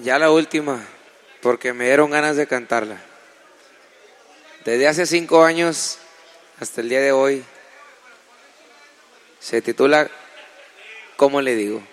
Ya la última, porque me dieron ganas de cantarla. Desde hace 5 años hasta el día de hoy, se titula ¿Cómo le digo?